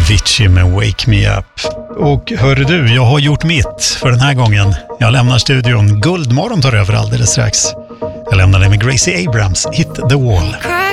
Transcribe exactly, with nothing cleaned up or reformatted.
Avicii med Wake Me Up. Och hörru du, jag har gjort mitt för den här gången. Jag lämnar studion. Guldmorgon tar över alldeles strax. Jag lämnar det med Gracie Abrams, Hit the Wall.